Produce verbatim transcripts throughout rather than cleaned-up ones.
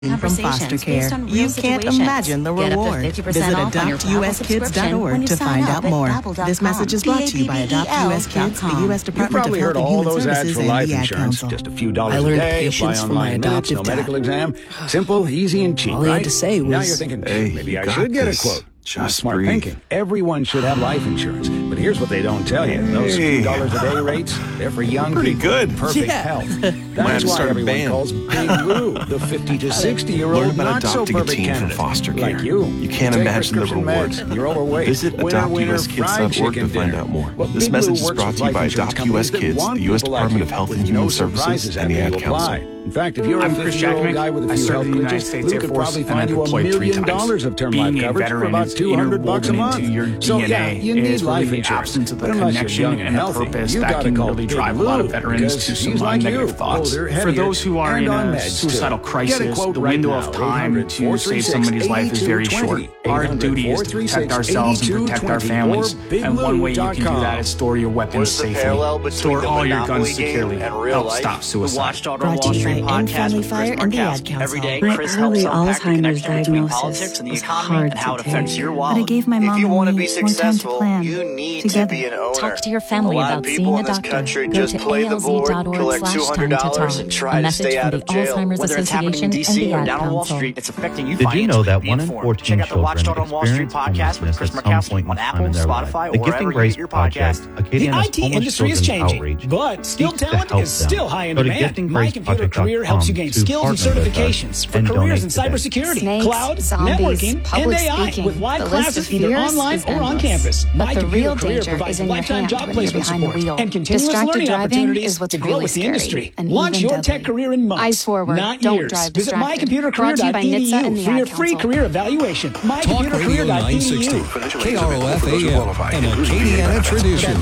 from foster care. You can't imagine the reward. Visit adopt U S kids dot org to find out more. This message is brought to you by Adopt U S Kids, the U S Department of Health and Human Services, and the Ad Council. Just a few dollars a day, apply online minutes, no medical exam. Simple, easy, and cheap, All he right? had to say was, now you're thinking, hey, maybe I got should get this. a quote. Just Smart breathe. thinking. Everyone should have life insurance. But here's what they don't tell you. Those Hey. few dollars a day rates, they're for young Pretty people good. in perfect Yeah. health. Might have That's to why start a everyone band. calls Big Lou the fifty to sixty year Learn old about not so adopting a perfect teen from candidate. foster care. Like you. You can't Take imagine the prescription rewards. meds, You're overweight. Visit Winner, adopt winner, U S kids dot fried org to chicken find dinner. out more. Well, This Big message Blue is works brought with to you life by insurance Adopt U S companies that Kids, want the U S people like Department you of Health with and no Human Services, surprises and the after Ad you Council. apply. In fact, if you're I'm a Chris fifty-year-old Jackman. guy with a I few served health in the United glitches, States Lou Air could Force probably and I find you a deployed three million times. dollars of term Being life a coverage for veteran about is two hundred bucks a interwoven month. into your So D N A. yeah, you It need is really life the insurance. absence of the But unless you're connection young and and the healthy, purpose you that gotta can call really Big drive a lot of Lou, veterans because to some he's like negative you, thoughts. older, For heavier, those who are and in on a meds, suicidal too. crisis, Get a quote the right window now, of time eight hundred, to save somebody's life is very short. Our duty is to protect ourselves and protect our families. And one way you can do that is store your weapons safely. Store all your guns securely. Help stop suicide. Brought to you by End Friendly Fire and the Ad Council. Every day, My Chris early helps unpack the Alzheimer's connection between diagnosis politics and the was economy hard and how it to affects take. your But wallet. I gave my if mom you and want to me be more time to successful, plan. you need Together. to be an owner. Talk to your family a lot about of people seeing a in this doctor. country Go just to play the board, alz.org collect slash two hundred dollars, time to and talk. try A to message stay from out the of jail. Alzheimer's Whether it's happening Association in and D C the or Ad down on Wall Council. Street, it's affecting you Did you financially. know that Be one in informed. fourteen Check out the Watchdog children on Wall Street experience podcast with homelessness Chris at some Murkowski point in on time Apple, in their Spotify, life? or The wherever Gifting you Grace get your Project, podcasts. Acadiana's The I T homeless industry is children's changing, outreach, but skill seeks to talent help is still them. high in Go to demand. gifting My grace Computer project dot Career helps you com gain to skills and partner with us certifications for and careers donate in today. cybersecurity, Snakes, cloud, zombies, networking, and public A I speaking. with live The list classes of either fears online is or on endless. campus. But My the Computer real Career danger provides is in your lifetime hand job when you're placement behind the support wheel. and continuous Distracted learning driving opportunities is what's to grow really with the scary industry. and Launch even your deadly. tech career in months, Eyes forward, not don't years. drive Visit my distracted. computer career Brought to you dot by e d NHTSA and u the for Ad your free Council. career evaluation. my Talk computer Radio career dot nine e d u. sixty, K R O F A M, an Acadiana tradition.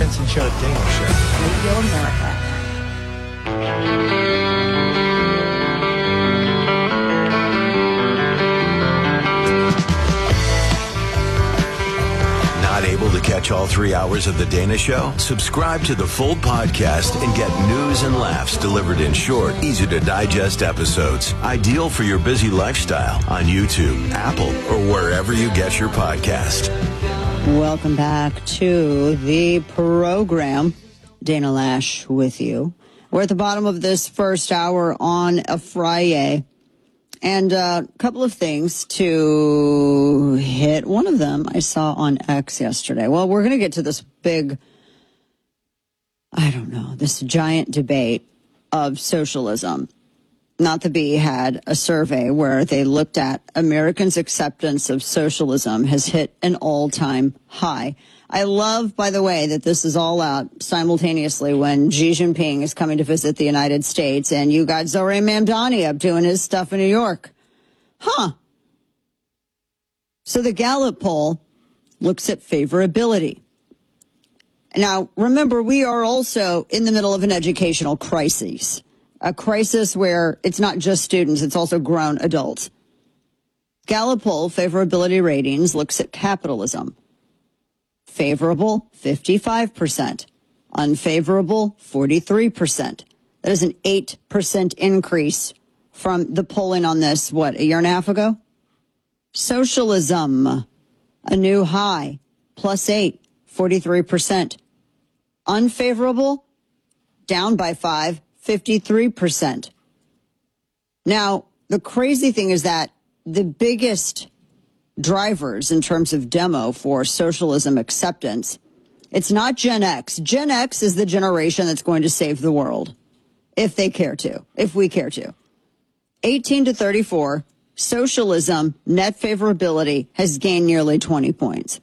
Radio America. Not able to catch all three hours of The Dana Show? Subscribe to the full podcast and get news and laughs delivered in short, easy-to-digest episodes. Ideal for your busy lifestyle on YouTube, Apple, or wherever you get your podcast. Welcome back to the program. Dana Lash with you. We're at the bottom of this first hour on a Friday. And a couple of things to hit. One of them I saw on X yesterday. Well, we're going to get to this big, I don't know, this giant debate of socialism. Not the Bee had a survey where they looked at Americans' acceptance of socialism has hit an all-time high. I love, by the way, that this is all out simultaneously when Xi Jinping is coming to visit the United States and you got Zohran Mamdani up doing his stuff in New York. Huh. So the Gallup poll looks at favorability. Now, remember, we are also in the middle of an educational crisis, a crisis where it's not just students, it's also grown adults. Gallup poll favorability ratings looks at capitalism. Favorable, fifty-five percent. Unfavorable, forty-three percent. That is an eight percent increase from the polling on this, what, a year and a half ago? Socialism, a new high, plus eight, forty-three percent. Unfavorable, down by five, fifty-three percent. Now, the crazy thing is that the biggest drivers in terms of demo for socialism acceptance, it's not Gen X. Gen X is the generation that's going to save the world, if they care to, if we care to. eighteen to thirty-four, socialism net favorability has gained nearly twenty points.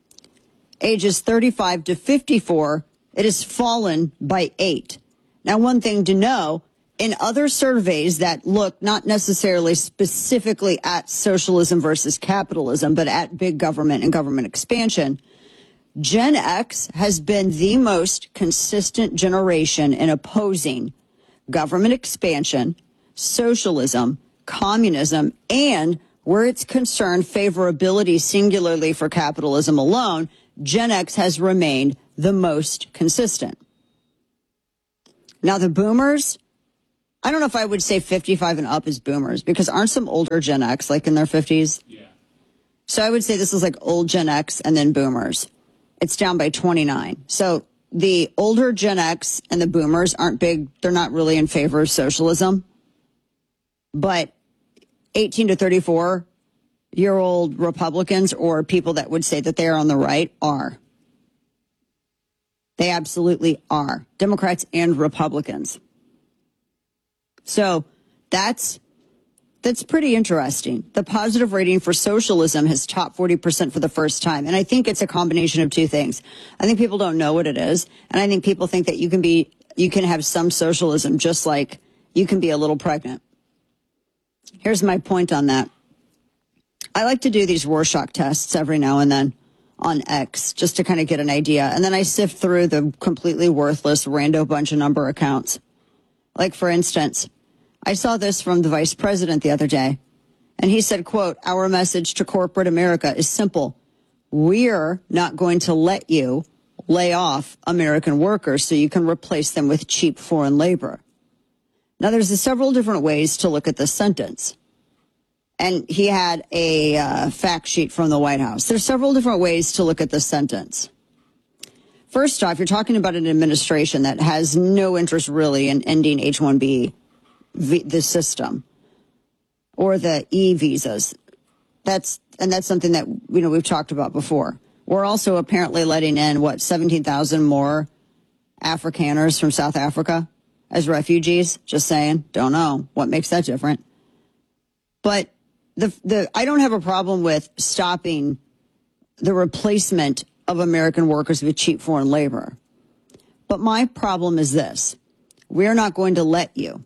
Ages thirty-five to fifty-four, it has fallen by eight. Now, one thing to know, in other surveys that look not necessarily specifically at socialism versus capitalism, but at big government and government expansion, Gen X has been the most consistent generation in opposing government expansion, socialism, communism, and where it's concerned favorability singularly for capitalism alone, Gen X has remained the most consistent. Now, the boomers, I don't know if I would say fifty-five and up is boomers, because aren't some older Gen X like in their fifties? Yeah. So I would say this is like old Gen X and then boomers. It's down by twenty-nine. So the older Gen X and the boomers aren't big. They're not really in favor of socialism. But eighteen to thirty-four year old Republicans, or people that would say that they are on the right, are. They absolutely are. Democrats and Republicans. So that's that's pretty interesting. The positive rating for socialism has topped forty percent for the first time. And I think it's a combination of two things. I think people don't know what it is. And I think people think that you can be, you can have some socialism just like you can be a little pregnant. Here's my point on that. I like to do these Rorschach tests every now and then on X just to kind of get an idea. And then I sift through the completely worthless rando bunch of number accounts. Like, for instance, I saw this from the vice president the other day, and he said, quote, "Our message to corporate America is simple. We're not going to let you lay off American workers so you can replace them with cheap foreign labor." Now, there's several different ways to look at this sentence. And he had a uh, fact sheet from the White House. There's several different ways to look at this sentence. First off, you're talking about an administration that has no interest really in ending H one B, the system, or the e-visas. That's and that's something that, you know, we've talked about before. We're also apparently letting in, what, seventeen thousand more Afrikaners from South Africa as refugees. Just saying. Don't know. What makes that different? But the the I don't have a problem with stopping the replacement of American workers with cheap foreign labor. But my problem is this. We're not going to let you.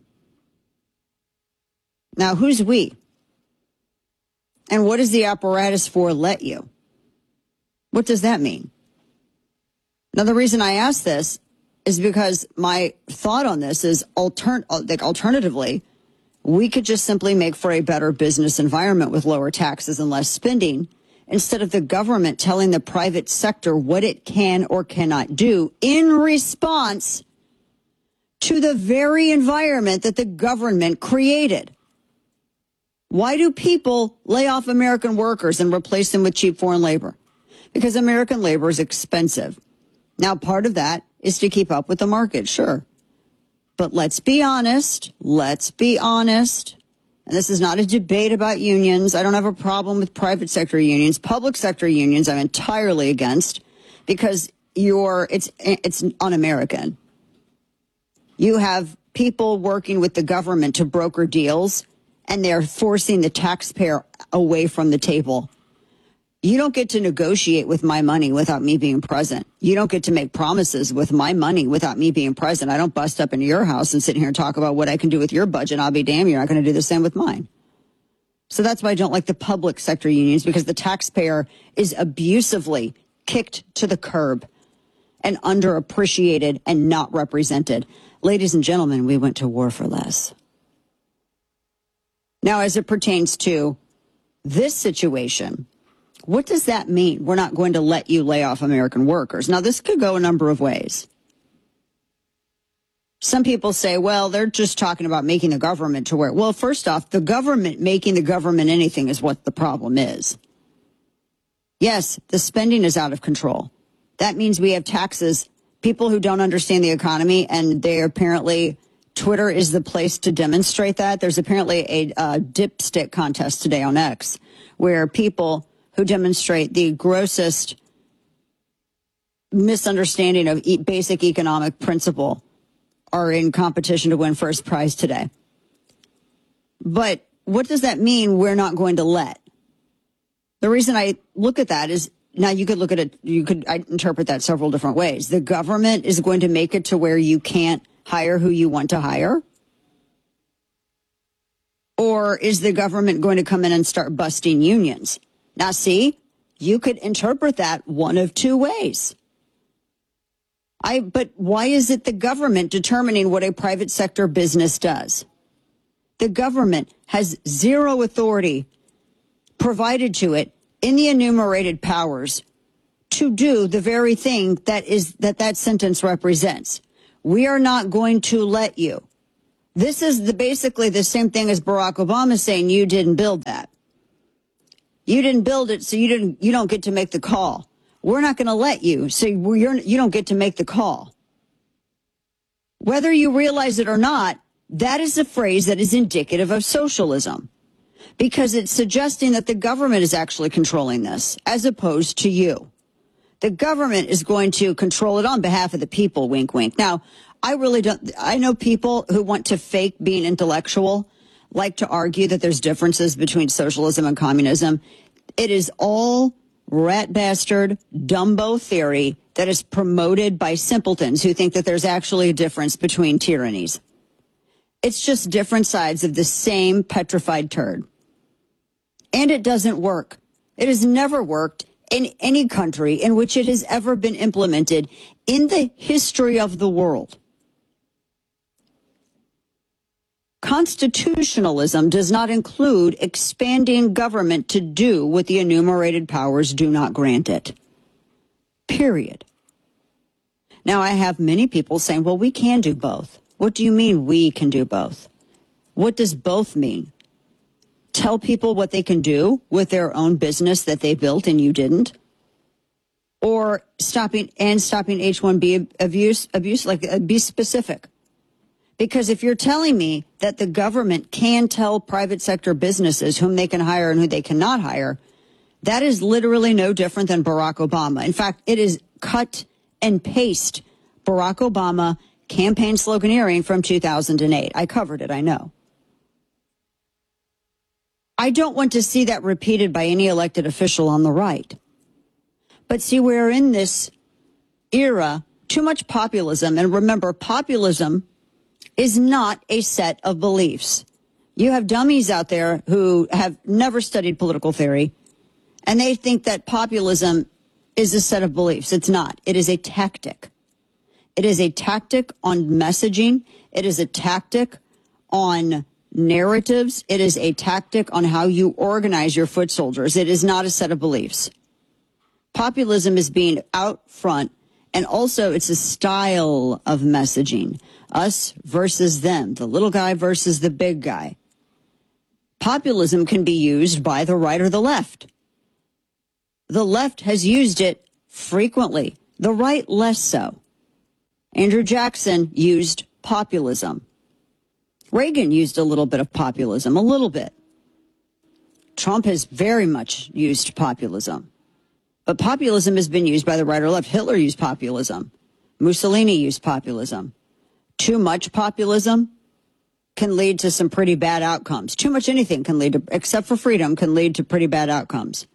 Now, who's we? And what is the apparatus for let you? What does that mean? Now, the reason I ask this is because my thought on this is altern- like alternatively, we could just simply make for a better business environment with lower taxes and less spending, instead of the government telling the private sector what it can or cannot do in response to the very environment that the government created. Why do people lay off American workers and replace them with cheap foreign labor? Because American labor is expensive. Now, part of that is to keep up with the market, sure. But let's be honest, let's be honest. And this is not a debate about unions. I don't have a problem with private sector unions. Public sector unions I'm entirely against, because you're it's it's un-American. You have people working with the government to broker deals, and they're forcing the taxpayer away from the table. You don't get to negotiate with my money without me being present. You don't get to make promises with my money without me being present. I don't bust up into your house and sit here and talk about what I can do with your budget. I'll be damned, you're not going to do the same with mine. So that's why I don't like the public sector unions, because the taxpayer is abusively kicked to the curb and underappreciated and not represented. Ladies and gentlemen, we went to war for less. Now, as it pertains to this situation, what does that mean? We're not going to let you lay off American workers. Now, this could go a number of ways. Some people say, well, they're just talking about making the government to where, well, first off, the government making the government anything is what the problem is. Yes, the spending is out of control. That means we have taxes, people who don't understand the economy, and they apparently, Twitter is the place to demonstrate that. There's apparently a uh, dipstick contest today on X where people who demonstrate the grossest misunderstanding of e- basic economic principle are in competition to win first prize today. But what does that mean we're not going to let? The reason I look at that is, now you could look at it, you could I interpret that several different ways. The government is going to make it to where you can't hire who you want to hire? Or is the government going to come in and start busting unions? Now, see, you could interpret that one of two ways. I, but why is it the government determining what a private sector business does? The government has zero authority provided to it in the enumerated powers to do the very thing that is that that sentence represents. We are not going to let you This is the, basically the same thing as Barack Obama saying you didn't build that. You didn't build it, so you didn't. You don't get to make the call. We're not going to let you, so you're, you don't get to make the call. Whether you realize it or not, that is a phrase that is indicative of socialism, because it's suggesting that the government is actually controlling this, as opposed to you. The government is going to control it on behalf of the people, wink, wink. Now, I really don't, I know people who want to fake being intellectual, like to argue that there's differences between socialism and communism. It is all rat bastard, Dumbo theory that is promoted by simpletons who think that there's actually a difference between tyrannies. It's just different sides of the same petrified turd. And it doesn't work. It has never worked in any country in which it has ever been implemented in the history of the world. Constitutionalism does not include expanding government to do what the enumerated powers do not grant it. Period. Now, I have many people saying, well, we can do both. What do you mean we can do both? What does both mean? Tell people what they can do with their own business that they built and you didn't? Or stopping and stopping H one B abuse, abuse, like uh, be specific. Because if you're telling me that the government can tell private sector businesses whom they can hire and who they cannot hire, that is literally no different than Barack Obama. In fact, it is cut and paste Barack Obama campaign sloganeering from two thousand eight. I covered it, I know. I don't want to see that repeated by any elected official on the right. But see, we're in this era, too much populism. And remember, populism is not a set of beliefs. You have dummies out there who have never studied political theory, and they think that populism is a set of beliefs. It's not. It is a tactic. It is a tactic on messaging. It is a tactic on narratives. It is a tactic on how you organize your foot soldiers. It is not a set of beliefs. Populism is being out front, and also it's a style of messaging. Us versus them, the little guy versus the big guy. Populism can be used by the right or the left. The left has used it frequently, the right less so. Andrew Jackson used populism. Reagan used a little bit of populism, a little bit. Trump has very much used populism. But populism has been used by the right or left. Hitler used populism. Mussolini used populism. Too much populism can lead to some pretty bad outcomes. Too much anything can lead to, except for freedom, can lead to pretty bad outcomes.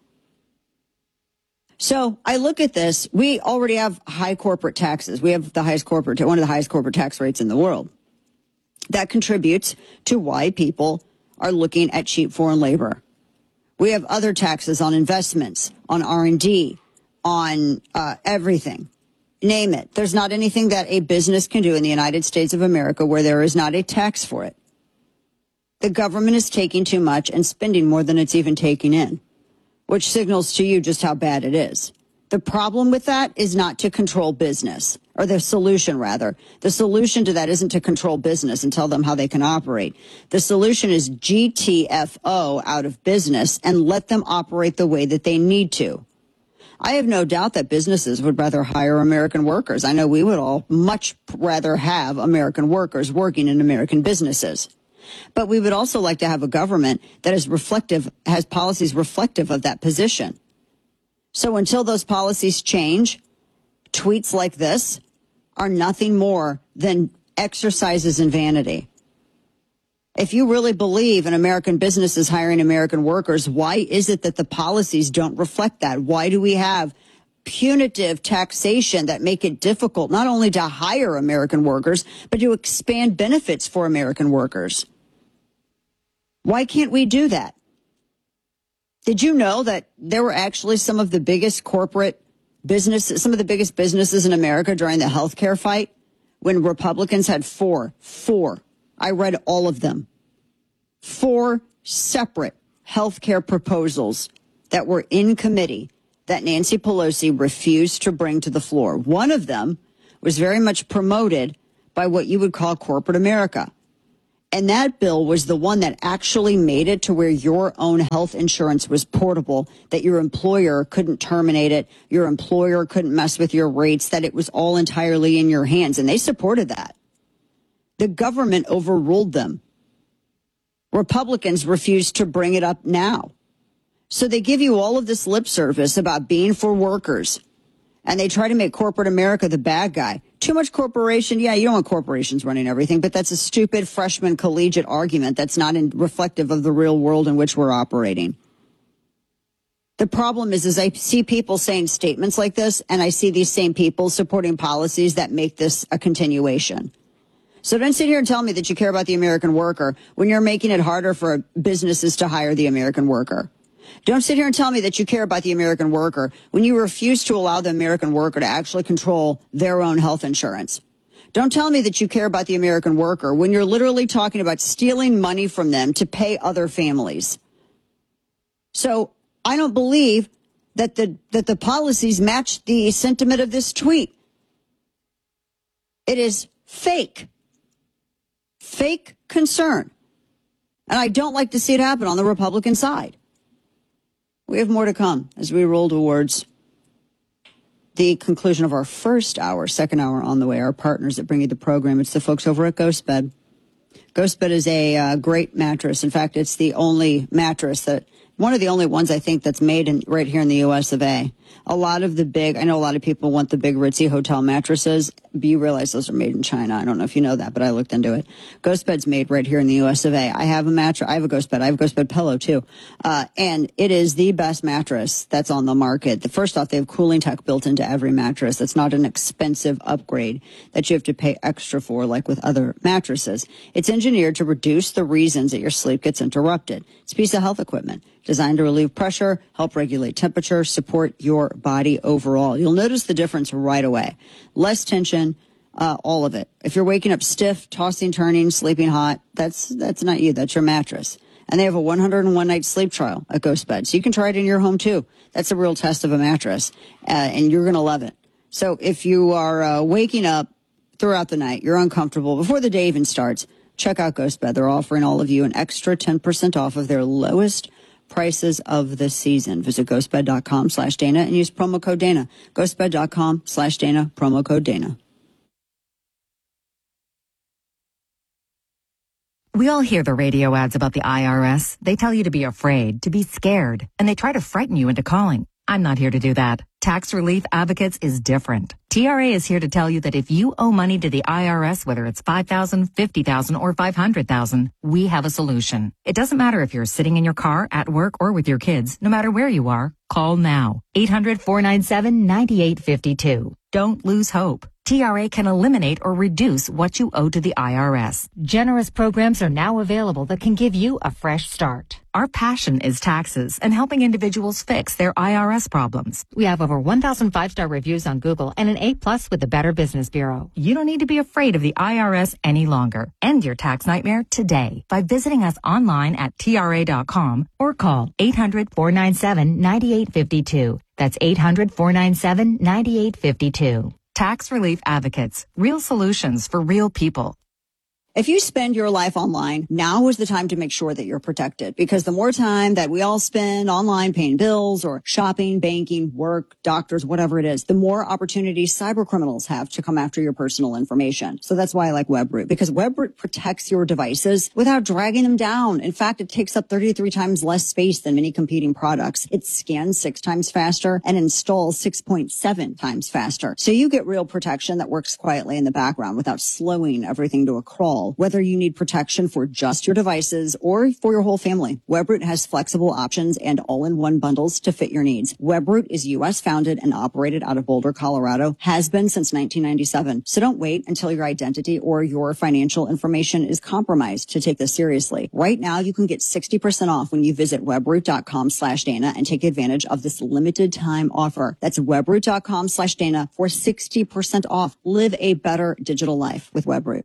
So I look at this. We already have high corporate taxes. We have the highest corporate, one of the highest corporate tax rates in the world. That contributes to why people are looking at cheap foreign labor. We have other taxes on investments, on R and D, on uh, everything. Name it. There's not anything that a business can do in the United States of America where there is not a tax for it. The government is taking too much and spending more than it's even taking in, which signals to you just how bad it is. The problem with that is not to control business, or the solution, rather. The solution to that isn't to control business and tell them how they can operate. The solution is G T F O out of business and let them operate the way that they need to. I have no doubt that businesses would rather hire American workers. I know we would all much rather have American workers working in American businesses. But we would also like to have a government that is reflective, has policies reflective of that position. So until those policies change, tweets like this are nothing more than exercises in vanity. If you really believe in American businesses hiring American workers, why is it that the policies don't reflect that? Why do we have punitive taxation that make it difficult not only to hire American workers, but to expand benefits for American workers? Why can't we do that? Did you know that there were actually some of the biggest corporate businesses, some of the biggest businesses in America during the healthcare fight when Republicans had four, four. I read all of them. Four separate healthcare proposals that were in committee that Nancy Pelosi refused to bring to the floor. One of them was very much promoted by what you would call corporate America. And that bill was the one that actually made it to where your own health insurance was portable, that your employer couldn't terminate it, your employer couldn't mess with your rates, that it was all entirely in your hands. And they supported that. The government overruled them. Republicans refused to bring it up now. So they give you all of this lip service about being for workers. And they try to make corporate America the bad guy. Too much corporation. Yeah, you don't want corporations running everything, but that's a stupid freshman collegiate argument that's not in, reflective of the real world in which we're operating. The problem is, is I see people saying statements like this, and I see these same people supporting policies that make this a continuation. So don't sit here and tell me that you care about the American worker when you're making it harder for businesses to hire the American worker. Don't sit here and tell me that you care about the American worker when you refuse to allow the American worker to actually control their own health insurance. Don't tell me that you care about the American worker when you're literally talking about stealing money from them to pay other families. So I don't believe that the, that the policies match the sentiment of this tweet. It is fake. Fake concern. And I don't like to see it happen on the Republican side. We have more to come as we roll towards the conclusion of our first hour, second hour on the way. Our partners that bring you the program, it's the folks over at GhostBed. GhostBed is a uh, great mattress. In fact, it's the only mattress that, one of the only ones I think that's made in, right here in the U S of A. A lot of the big, I know a lot of people want the big ritzy hotel mattresses, but you realize those are made in China. I don't know if you know that, but I looked into it. GhostBed's made right here in the U S of A. I have a mattress. I have a GhostBed. I have a GhostBed pillow too. Uh, and it is the best mattress that's on the market. The first off, they have cooling tech built into every mattress. It's not an expensive upgrade that you have to pay extra for like with other mattresses. It's engineered to reduce the reasons that your sleep gets interrupted. It's a piece of health equipment designed to relieve pressure, help regulate temperature, support your body overall. You'll notice the difference right away. Less tension, uh, all of it. If you're waking up stiff, tossing, turning, sleeping hot, that's that's not you. That's your mattress. And they have a one hundred one night sleep trial at GhostBed. So you can try it in your home too. That's a real test of a mattress, uh, and you're going to love it. So if you are uh, waking up throughout the night, you're uncomfortable, before the day even starts, check out GhostBed. They're offering all of you an extra ten percent off of their lowest prices of the season. Visit ghostbed.com slash Dana and use promo code Dana. Ghostbed.com slash Dana, promo code Dana. We all hear the radio ads about the I R S. They tell you to be afraid, to be scared, and they try to frighten you into calling. I'm not here to do that. Tax Relief Advocates is different. T R A is here to tell you that if you owe money to the I R S, whether it's five thousand dollars, fifty thousand dollars, or five hundred thousand dollars, we have a solution. It doesn't matter if you're sitting in your car, at work, or with your kids. No matter where you are, call now. eight hundred, four nine seven, nine eight five two. Don't lose hope. T R A can eliminate or reduce what you owe to the I R S. Generous programs are now available that can give you a fresh start. Our passion is taxes and helping individuals fix their I R S problems. We have over one thousand five-star reviews on Google and an A plus with the Better Business Bureau. You don't need to be afraid of the I R S any longer. End your tax nightmare today by visiting us online at T R A dot com or call eight hundred, four nine seven, nine eight five two. That's eight hundred, four nine seven, nine eight five two. Tax Relief Advocates. Real solutions for real people. If you spend your life online, now is the time to make sure that you're protected, because the more time that we all spend online paying bills or shopping, banking, work, doctors, whatever it is, the more opportunities cyber criminals have to come after your personal information. So that's why I like WebRoot, because WebRoot protects your devices without dragging them down. In fact, it takes up thirty-three times less space than many competing products. It scans six times faster and installs six point seven times faster. So you get real protection that works quietly in the background without slowing everything to a crawl. Whether you need protection for just your devices or for your whole family, WebRoot has flexible options and all-in-one bundles to fit your needs. WebRoot is U S founded and operated out of Boulder, Colorado, has been since nineteen ninety-seven. So don't wait until your identity or your financial information is compromised to take this seriously. Right now, you can get sixty percent off when you visit webroot.com slash Dana and take advantage of this limited time offer. That's webroot.com slash Dana for sixty percent off. Live a better digital life with WebRoot.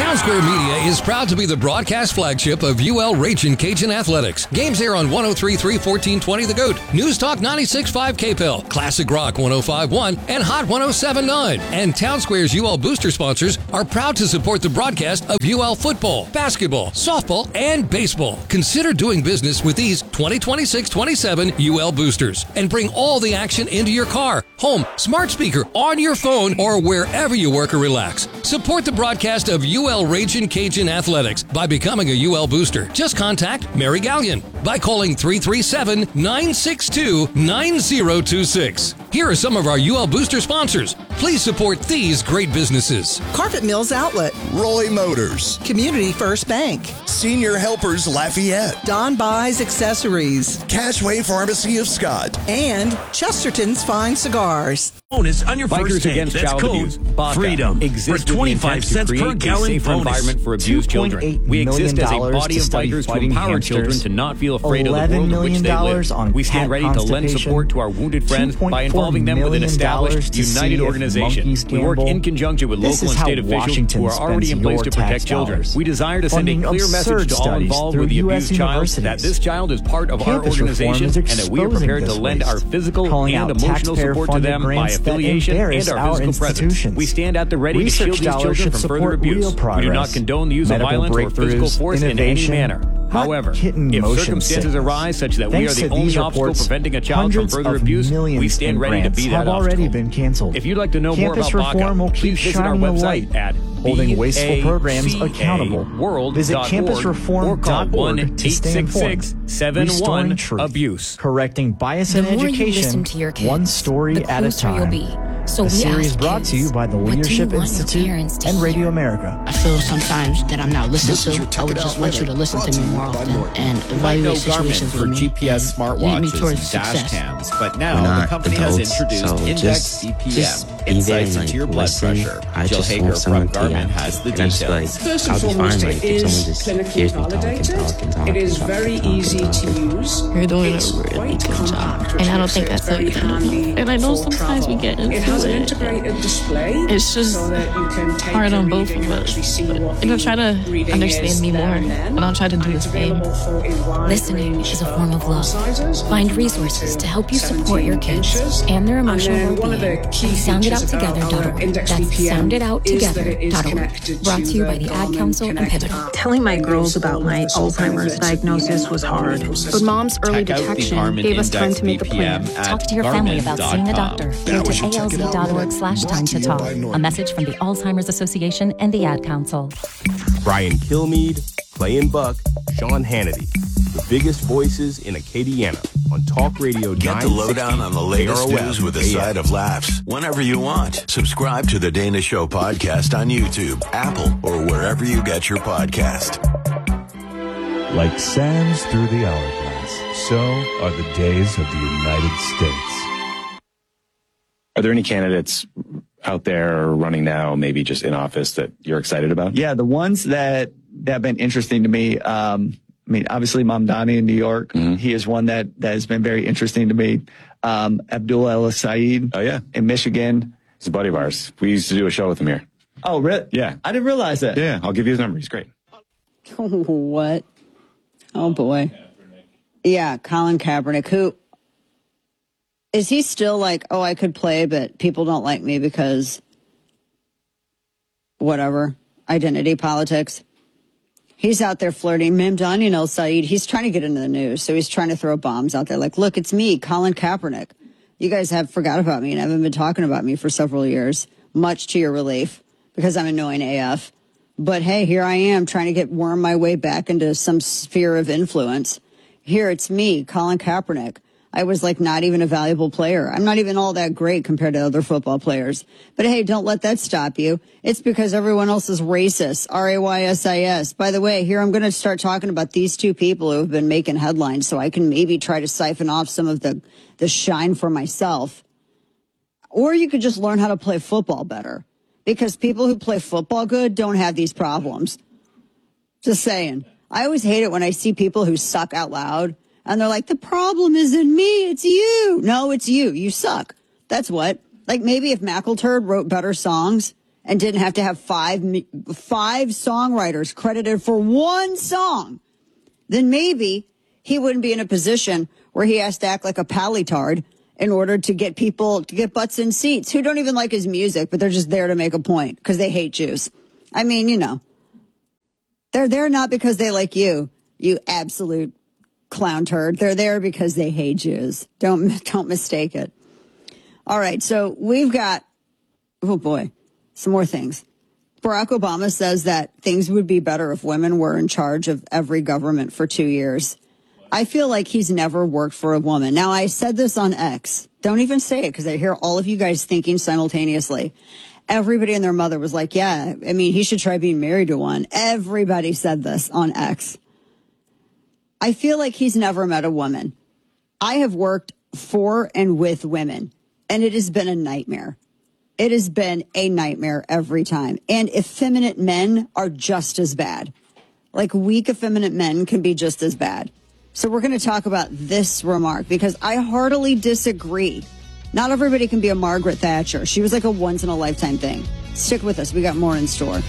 Townsquare Media is proud to be the broadcast flagship of U L Ragin' Cajun Athletics. Games air on one oh three point three, fourteen twenty The Goat, News Talk ninety-six point five K P L, Classic Rock one oh five point one, and Hot one oh seven point nine. And Townsquare's U L Booster sponsors are proud to support the broadcast of U L football, basketball, softball, and baseball. Consider doing business with these twenty twenty-six twenty-seven U L Boosters and bring all the action into your car, home, smart speaker, on your phone, or wherever you work or relax. Support the broadcast of U L Ragin' Cajun Athletics by becoming a U L Booster. Just contact Mary Gallion by calling three three seven, nine six two, nine zero two six. Here are some of our U L Booster sponsors. Please support these great businesses. Carpet Mills Outlet, Roy Motors, Community First Bank, Senior Helpers Lafayette, Don Buys Accessories, Cashway Pharmacy of Scott, and Chesterton's Fine Cigars. Bonus on your Bikers first Against That's Child code Abuse, BACA, FREEDOM exists for twenty-five cents per gallon a safer bonus. environment for abused children. We exist as a body of bikers to empower children to not feel afraid of the world in which they live. We stand ready to lend support to our wounded friends by involving them with an established, united organization. We work in conjunction with local and state officials who are already in place to protect children. We desire to send a clear message to all involved with the abused child that this child is part of our organization and that we are prepared to lend our physical and emotional support to them by affiliation and our physical presence. We stand at the ready to shield these children from further abuse. We do not condone the use of violence or physical force in any manner. However, if circumstances arise such that we are the only obstacle preventing a child from further abuse, we stand ready to be that have already obstacle. been canceled. If you'd like to know Campus more about reform will BACA, keep please visit our shining a light, website at holding wasteful programs accountable. World. Visit campus reform dot org to stay informed. Restoring truth. Abuse. Correcting bias in The more you education, listen to your kids, one story the at a closer you'll time. be. So a we series ask brought kids, to you by the what do you Leadership want your Institute parents to and hear? Radio America. I feel sometimes that I'm not listened to. I would just want you to listen to me more often and evaluate situations for with me G P S smartwatches and dash cams, but now the company has introduced Index B P M, insights into your blood pressure. Jill Hager from Garmin has the details. First and foremost, it is clinically validated. It is very easy to use. You're doing a really good job, and I don't think that's so easy. And I know sometimes we get into it. has an it. integrated display. It's just so that you can take hard on both of us. And I'll try to understand me more, and I'll try to do the same. Listening is a form of love. Find resources to help you support your kids and their emotional well-being at sound it out together dot org. That's sound it out together dot org. Brought to you by the Ad Council and Pivotal. Telling my girls about my Alzheimer's diagnosis was hard, but Mom's early detection gave us time to make a plan. Talk to your family about seeing a doctor. Go to A L Z dot org slash time to talk. A message from the Alzheimer's Association and the Ad Council. Brian Kilmeade, Clay Buck, Sean Hannity, the biggest voices in Acadiana on Talk Radio. Get the lowdown on the latest news with a side of laughs whenever you want. Subscribe to the Dana Show podcast on YouTube, Apple, or wherever you get your podcast. Like sands through the hourglass, so are the days of the United States. Are there any candidates out there running now, maybe just in office, that you're excited about? Yeah, the ones that, that have been interesting to me, um, I mean, obviously Mamdani in New York, mm-hmm. he is one that, that has been very interesting to me. Um, Abdul El Said oh, yeah. in Michigan. He's a buddy of ours. We used to do a show with him here. Oh, really? Yeah. I didn't realize that. Yeah, I'll give you his number. He's great. What? Oh, boy. Yeah, Colin Kaepernick, who... Is he still like, oh, I could play, but people don't like me because whatever, identity politics? He's out there flirting. Mamdani El Said, he's trying to get into the news, so he's trying to throw bombs out there like, look, it's me, Colin Kaepernick. You guys have forgot about me and haven't been talking about me for several years, much to your relief, because I'm annoying A F. But hey, here I am trying to get worm my way back into some sphere of influence. Here it's me, Colin Kaepernick. I was like not even a valuable player. I'm not even all that great compared to other football players. But hey, don't let that stop you. It's because everyone else is racist. R A Y S I S. By the way, here I'm going to start talking about these two people who have been making headlines so I can maybe try to siphon off some of the, the shine for myself. Or you could just learn how to play football better. Because people who play football good don't have these problems. Just saying. I always hate it when I see people who suck out loud. And they're like, the problem isn't me, it's you. No, it's you. You suck. That's what. Like maybe if McElturd wrote better songs and didn't have to have five, five songwriters credited for one song, then maybe he wouldn't be in a position where he has to act like a pally-tard in order to get people, to get butts in seats who don't even like his music, but they're just there to make a point because they hate Jews. I mean, you know, they're there not because they like you, you absolute clown turd. They're there because they hate Jews. Don't, don't mistake it. All right. So we've got, oh boy, some more things. Barack Obama says that things would be better if women were in charge of every government for two years. I feel like he's never worked for a woman. Now, I said this on X. Don't even say it because I hear all of you guys thinking simultaneously. Everybody and their mother was like, yeah, I mean, he should try being married to one. Everybody said this on X. I feel like he's never met a woman. I have worked for and with women, and it has been a nightmare. It has been a nightmare every time. And effeminate men are just as bad. Like weak, effeminate men can be just as bad. So we're going to talk about this remark because I heartily disagree. Not everybody can be a Margaret Thatcher. She was like a once-in-a-lifetime thing. Stick with us. We got more in store.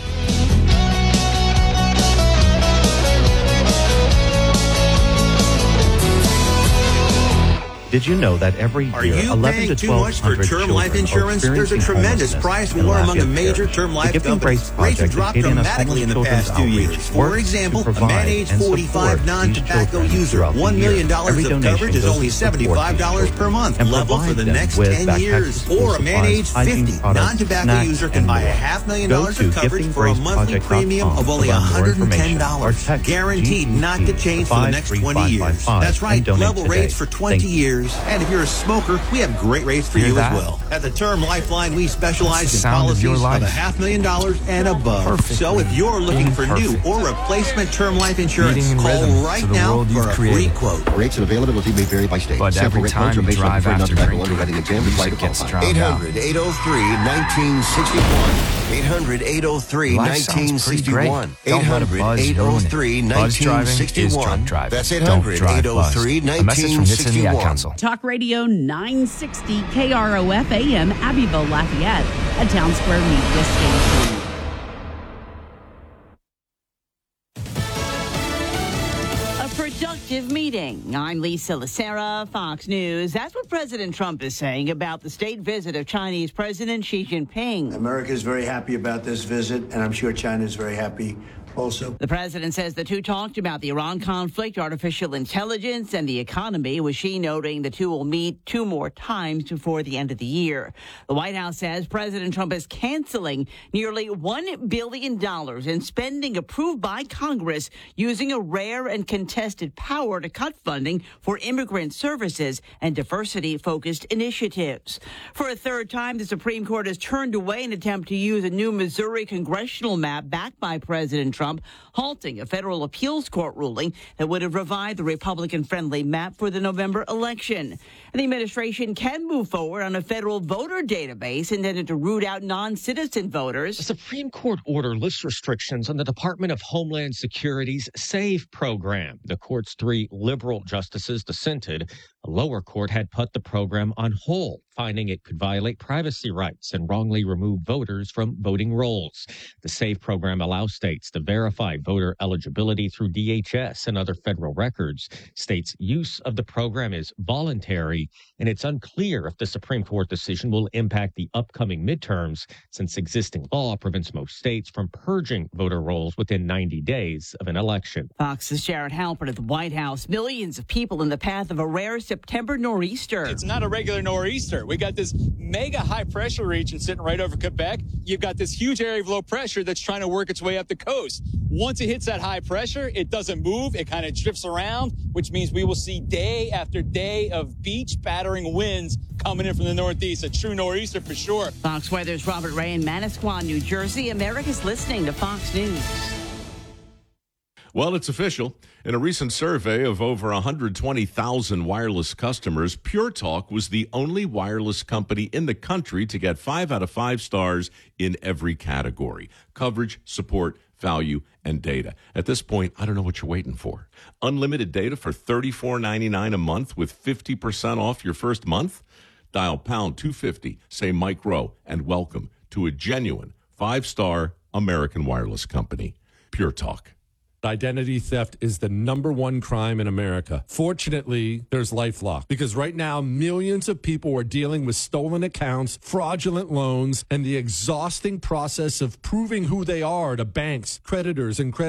Did you know that every year, Are you eleven paying to too much for term life insurance? There's a tremendous price war among the major term life companies. Rates have dropped dramatically in the past two years. For example, a man age forty-five non-tobacco user, one million dollars of coverage is only seventy-five dollars per month, level for the next ten years. Or a man age fifty non-tobacco user can buy a half million dollars of coverage for a monthly premium of only one hundred ten dollars, guaranteed not to change for the next twenty years. That's right, level rates for twenty years. And if you're a smoker, we have great rates for you as well. At the Term Lifeline, we specialize in policies of, of a half million dollars and above. Perfect. So if you're looking for Perfect. new or replacement term life insurance, call right now for a free quote. Rates and availability may vary by state. But Sample every time you drive after drinking, it gets drowned out. eight hundred, eight oh three, nineteen sixty-one. eight hundred, eight oh three, nineteen sixty-one. eight hundred, eight oh three, nineteen sixty-one. That's eight hundred, eight oh three, nineteen sixty-one. Talk Radio nine sixty K R O F A M, Abbeville, Lafayette, a Town Square media station. A productive meeting. I'm Lisa Lacera, Fox News. That's what President Trump is saying about the state visit of Chinese President Xi Jinping. America is very happy about this visit, and I'm sure China is very happy also. The president says the two talked about the Iran conflict, artificial intelligence, and the economy, with Xi noting the two will meet two more times before the end of the year. The White House says President Trump is canceling nearly one billion dollars in spending approved by Congress using a rare and contested power to cut funding for immigrant services and diversity-focused initiatives. For a third time, the Supreme Court has turned away an attempt to use a new Missouri congressional map backed by President Trump, halting a federal appeals court ruling that would have revived the Republican-friendly map for the November election. And the administration can move forward on a federal voter database intended to root out non-citizen voters. A Supreme Court order lifts restrictions on the Department of Homeland Security's SAVE program. The court's three liberal justices dissented. A lower court had put the program on hold, finding it could violate privacy rights and wrongly remove voters from voting rolls. The SAVE program allows states to verify voter eligibility through D H S and other federal records. States' use of the program is voluntary, and it's unclear if the Supreme Court decision will impact the upcoming midterms, since existing law prevents most states from purging voter rolls within ninety days of an election. Fox's Jared Halpern at the White House. Millions of people in the path of a rare September nor'easter. It's not a regular nor'easter. We got this mega high pressure region sitting right over Quebec. You've got this huge area of low pressure that's trying to work its way up the coast. Once it hits that high pressure, it doesn't move. It kind of drifts around, which means we will see day after day of beach battering winds coming in from the northeast. A true nor'easter for sure. Fox Weather's Robert Ray in Manasquan, New Jersey. America's listening to Fox News. Well, it's official. In a recent survey of over one hundred twenty thousand wireless customers, Pure Talk was the only wireless company in the country to get five out of five stars in every category: coverage, support, value, and data. At this point, I don't know what you're waiting for. Unlimited data for thirty-four ninety-nine a month with fifty percent off your first month? Dial pound two fifty, say Mike Rowe, and welcome to a genuine Five-star American Wireless Company. Pure Talk. Identity theft is the number one crime in America. Fortunately, there's LifeLock, because right now millions of people are dealing with stolen accounts, fraudulent loans, and the exhausting process of proving who they are to banks, creditors, and creditors.